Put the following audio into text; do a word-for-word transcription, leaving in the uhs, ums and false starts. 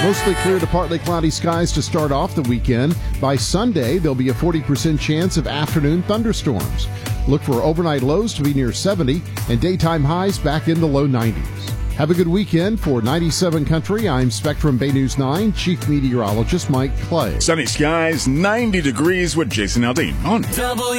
Mostly clear to partly cloudy skies to start off the weekend. By Sunday, there'll be a forty percent chance of afternoon thunderstorms. Look for overnight lows to be near seventy and daytime highs back in the low nineties. Have a good weekend. For ninety-seven Country, I'm Spectrum Bay News nine Chief Meteorologist Mike Clay. Sunny skies, ninety degrees with Jason Aldean on W